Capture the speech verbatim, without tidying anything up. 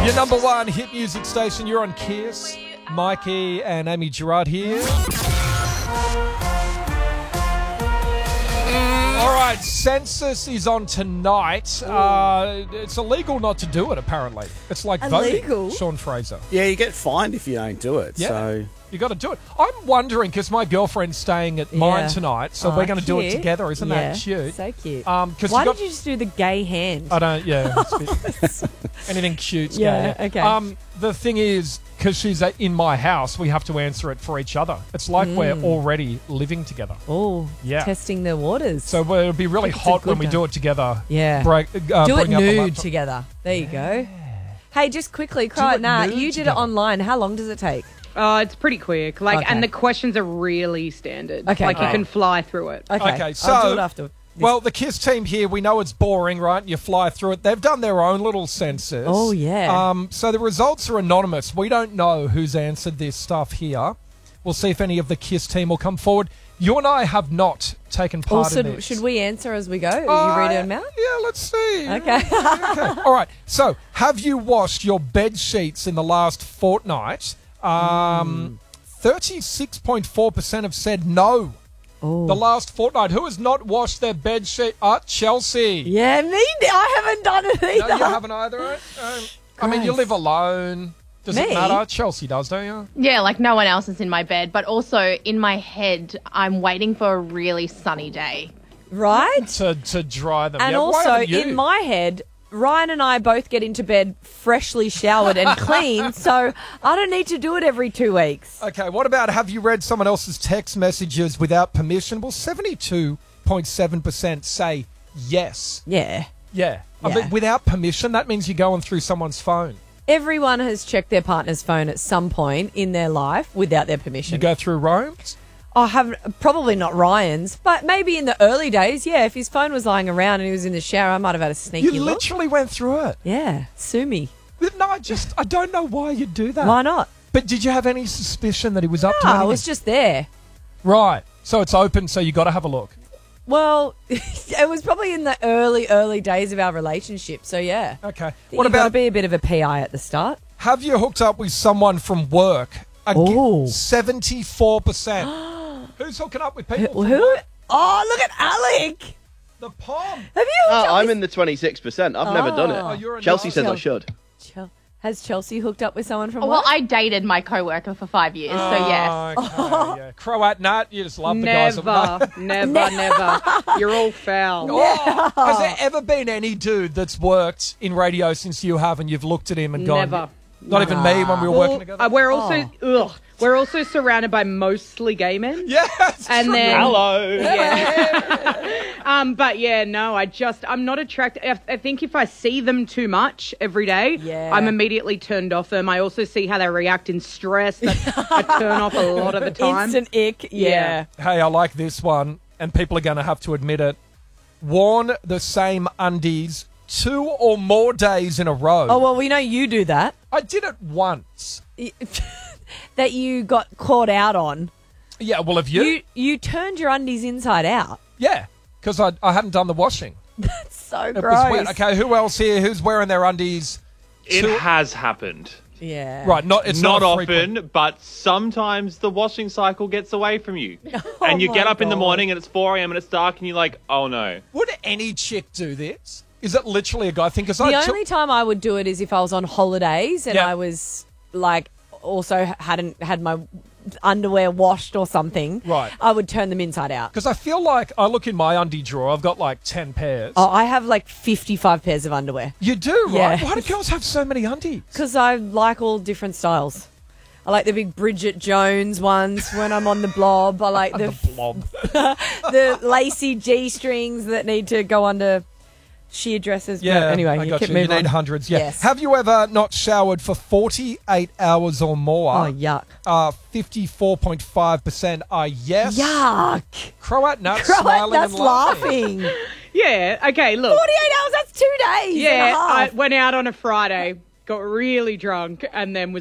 Your number one hit music station. You're on Kiss. Mikey and Amy Gerard here. All right, census is on tonight. Uh, it's illegal not to do it, apparently. It's like Illegal? voting, Sean Fraser. Yeah, you get fined if you don't do it. Yeah, So you got to do it. I'm wondering, because my girlfriend's staying at mine Yeah. tonight, so Oh, we're going to do it cute. together. Isn't Yeah, that cute? So cute. Um, 'cause Why you got- did you just do the gay hand? I don't, yeah. it's a bit- anything cute's Yeah, gay. okay. Um, the thing is, because she's uh, in my house, we have to answer it for each other. It's like we're already living together. Oh, Yeah. testing the waters. So it'll be really It's a hot good when we one. do it together. Yeah. Break, uh, do it bring up the nude laptop. together. There you go. Hey, just quickly, Do Cry it Nah, nude you did together. it online. How long does it take? Oh, it's pretty quick. Like, Okay. and the questions are really standard. Okay, like cool. you can fly through it. Okay, Okay, I'll so- do it after. this. Well, the Kiss team here, we know it's boring, right? You fly through it. They've done their own little census. Oh, yeah. Um, so the results are anonymous. We don't know who's answered this stuff here. We'll see if any of the Kiss team will come forward. You and I have not taken part Also, in this. should we answer as we go? Are Uh, you read them out? Yeah, let's see. Okay. Okay. All right. So, have you washed your bed sheets in the last fortnight? Um, thirty-six point four percent have said no. Oh. The last fortnight. Who has not washed their bed sheet? Uh, Chelsea. Yeah, me. I haven't done it either. No, you haven't either. Right? Um, I mean, you Gross. live alone. Does it Me? matter? Chelsea does, don't you? Yeah, like no one else is in my bed, but also in my head, I'm waiting for a really sunny day. Right? To to dry them. And yeah, why also, haven't you? in my head, Ryan and I both get into bed freshly showered and clean, so I don't need to do it every two weeks. Okay, what about have you read someone else's text messages without permission? Well, seventy-two point seven percent say yes. Yeah. Yeah. I Yeah. mean, without permission, that means you're going through someone's phone. Everyone has checked their partner's phone at some point in their life without their You permission. go through Rome's. I have probably not Ryan's, but maybe in the early days, yeah, if his phone was lying around and he was in the shower, I might have had a sneaky You look. literally went through it. Yeah, sue me. No, I just, I don't know why you'd do that. Why not? But did you have any suspicion that he was up to No, anything? I was just there. Right. So it's open, so you got to have a look. Well, it was probably in the early, early days of our relationship, so yeah. Okay. What What you got to about, be a bit of a P I at the start. have you hooked up with someone from work? Oh. seventy-four percent. Who's hooking up with people Who? from who? work? Oh, look at Alec. The Pom. Have you? Oh, hooked up I'm with- in the twenty-six percent. I've never done Oh, it. you're a Chelsea nice- says I Chel- should. Chel- Has Chelsea hooked up with someone from Well, work? I dated my coworker for five years, so yes. Oh, okay, yeah. Croat Nat, you just love the guys. Never, never, never. You're all foul. Oh, has there ever been any dude that's worked in radio since you have and you've looked at him and gone, Never. not even me when we were Well, working together? uh, we're also ugh, we're also surrounded by mostly gay men. yes. And then Hello. yeah. um, but yeah, no, I just I'm not attracted. I, I think if I see them too much every day, Yeah. I'm immediately turned off them. I also see how they react in stress. That I turn off a lot of the time. Instant ick. Yeah. Yeah. Hey, I like this one, and people are going to have to admit it. Worn the same undies two or more days in a row. Oh, well, we know you do that. I did it once. That you got caught out on. Yeah, well, have you? You you turned your undies inside out. Yeah, because I, I hadn't done the washing. So It gross. was wet. Okay, who else here? Who's wearing their undies? It two- has happened. Yeah. Right, not it's not not, often, frequent. but sometimes the washing cycle gets away from you. Oh and you my get up in the God. morning and it's four a.m. and it's dark and you're like, oh no. Would any chick do this? Is it literally a guy thing? Because The I only time I would do it is if I was on holidays and Yeah. I was like also hadn't had my underwear washed or something. Right. I would turn them inside out. Because I feel like I look in my undie drawer, I've got like ten pairs. Oh, I have like fifty-five pairs of underwear You do, right? Yeah. Why do girls have so many undies? because I like all different styles. I like the big Bridget Jones ones when I'm on the blob. I like the Blob. the lacy G strings that need to go under sheer dresses. Yeah, But anyway, I you got keep you. You moving need on. hundreds, yeah. Yes. Have you ever not showered for forty-eight hours or more? Oh, yuck. Uh, fifty-four point five percent are yes. Yuck. Croat nuts Croat smiling nuts and laughing. laughing. Yeah. Okay. Look. forty-eight hours, that's two days. and a Yeah. I half. went out on a Friday, got really drunk, and then was